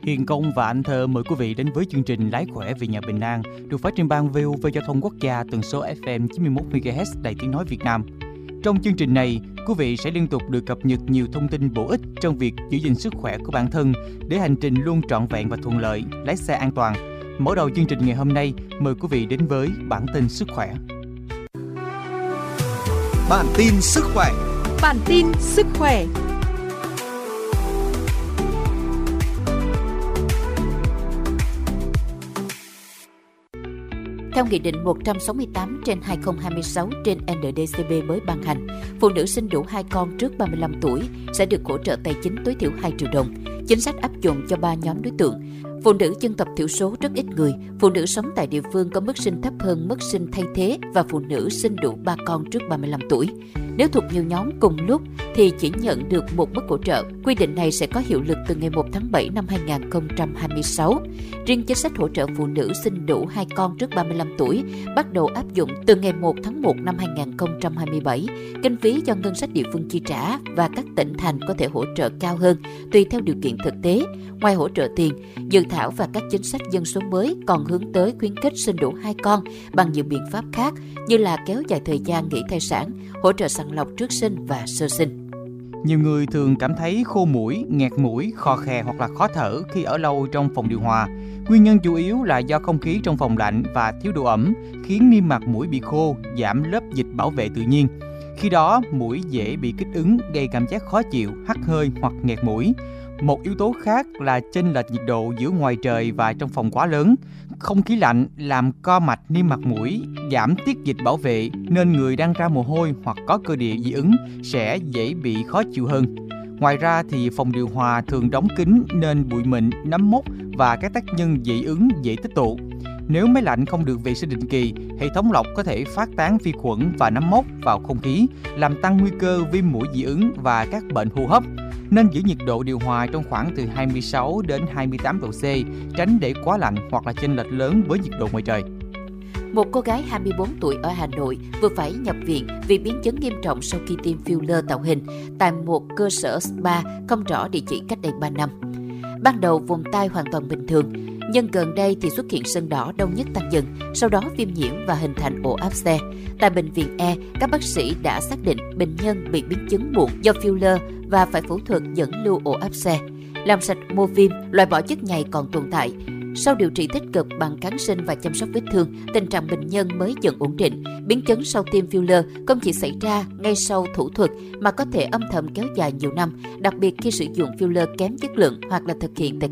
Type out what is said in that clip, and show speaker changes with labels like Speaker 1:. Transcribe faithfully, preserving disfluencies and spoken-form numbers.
Speaker 1: Hiền Công và Anh Thơ mời quý vị đến với chương trình Lái khỏe về nhà bình an được phát trên ban vê o vê Giao thông Quốc gia tần số ép em chín mươi mốt mê ga héc Đài Tiếng nói Việt Nam. Trong chương trình này, quý vị sẽ liên tục được cập nhật nhiều thông tin bổ ích trong việc giữ gìn sức khỏe của bản thân để hành trình luôn trọn vẹn và thuận lợi, lái xe an toàn. Mở đầu chương trình ngày hôm nay, mời quý vị đến với bản tin sức khỏe.
Speaker 2: Bản tin sức khỏe.
Speaker 3: Bản tin sức khỏe. Theo Nghị định một trăm sáu mươi tám trên hai nghìn không trăm hai mươi sáu trên en đê cê bê mới ban hành, phụ nữ sinh đủ hai con trước ba mươi lăm tuổi sẽ được hỗ trợ tài chính tối thiểu hai triệu đồng. Chính sách áp dụng cho ba nhóm đối tượng: phụ nữ dân tộc thiểu số rất ít người, phụ nữ sống tại địa phương có mức sinh thấp hơn mức sinh thay thế và phụ nữ sinh đủ ba con trước ba mươi lăm tuổi. Nếu thuộc nhiều nhóm cùng lúc thì chỉ nhận được một mức hỗ trợ. Quy định này sẽ có hiệu lực từ ngày một tháng bảy năm hai nghìn không trăm hai mươi sáu. Riêng chính sách hỗ trợ phụ nữ sinh đủ hai con trước ba mươi lăm tuổi bắt đầu áp dụng từ ngày một tháng một năm hai nghìn không trăm hai mươi bảy. Kinh phí do ngân sách địa phương chi trả và các tỉnh thành có thể hỗ trợ cao hơn tùy theo điều kiện thực tế. Ngoài hỗ trợ tiền, dự thảo và các chính sách dân số mới còn hướng tới khuyến khích sinh đủ hai con bằng nhiều biện pháp khác như là kéo dài thời gian nghỉ thai sản, hỗ trợ sàng lọc trước sinh và sơ sinh.
Speaker 1: Nhiều người thường cảm thấy khô mũi, nghẹt mũi, khò khè hoặc là khó thở khi ở lâu trong phòng điều hòa. Nguyên nhân chủ yếu là do không khí trong phòng lạnh và thiếu độ ẩm khiến niêm mạc mũi bị khô, giảm lớp dịch bảo vệ tự nhiên. Khi đó, mũi dễ bị kích ứng, gây cảm giác khó chịu, hắt hơi hoặc nghẹt mũi. Một yếu tố khác là chênh lệch nhiệt độ giữa ngoài trời và trong phòng quá lớn. Không khí lạnh làm co mạch niêm mạc mũi, giảm tiết dịch bảo vệ nên người đang ra mồ hôi hoặc có cơ địa dị ứng sẽ dễ bị khó chịu hơn. Ngoài ra thì phòng điều hòa thường đóng kín nên bụi mịn, nấm mốc và các tác nhân dị ứng dễ tích tụ. Nếu máy lạnh không được vệ sinh định kỳ, hệ thống lọc có thể phát tán vi khuẩn và nấm mốc vào không khí, làm tăng nguy cơ viêm mũi dị ứng và các bệnh hô hấp. Nên giữ nhiệt độ điều hòa trong khoảng từ hai mươi sáu đến hai mươi tám độ C, tránh để quá lạnh hoặc là chênh lệch lớn với nhiệt độ ngoài trời.
Speaker 3: Một cô gái hai mươi bốn tuổi ở Hà Nội vừa phải nhập viện vì biến chứng nghiêm trọng sau khi tiêm filler tạo hình tại một cơ sở spa không rõ địa chỉ cách đây ba năm. Ban đầu vùng tai hoàn toàn bình thường, nhưng gần đây thì xuất hiện sưng đỏ đau nhức tăng dần, sau đó viêm nhiễm và hình thành ổ áp xe. Tại bệnh viện E, các bác sĩ đã xác định bệnh nhân bị biến chứng muộn do filler và phải phẫu thuật dẫn lưu ổ áp xe, làm sạch mô viêm, loại bỏ chất nhầy còn tồn tại. Sau điều trị tích cực bằng kháng sinh và chăm sóc vết thương, tình trạng bệnh nhân mới dần ổn định. Biến chứng sau tiêm filler không chỉ xảy ra ngay sau thủ thuật mà có thể âm thầm kéo dài nhiều năm, đặc biệt khi sử dụng filler kém chất lượng hoặc là thực hiện tại